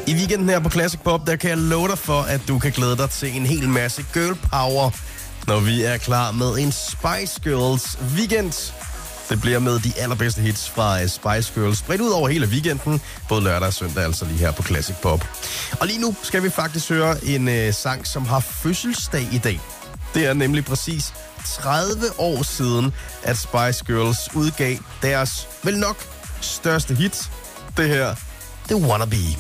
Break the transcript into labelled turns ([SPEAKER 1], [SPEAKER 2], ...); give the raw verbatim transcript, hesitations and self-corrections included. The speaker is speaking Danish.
[SPEAKER 1] I weekenden her på Classic Pop, der kan jeg love dig for, at du kan glæde dig til en hel masse girl power, når vi er klar med en Spice Girls weekend. Det bliver med de allerbedste hits fra Spice Girls, spredt ud over hele weekenden, både lørdag og søndag, altså lige her på Classic Pop. Og lige nu skal vi faktisk høre en øh, sang, som har fødselsdag i dag. Det er nemlig præcis tredive år siden, at Spice Girls udgav deres, vel nok, største hit. Det her, det er Wannabe.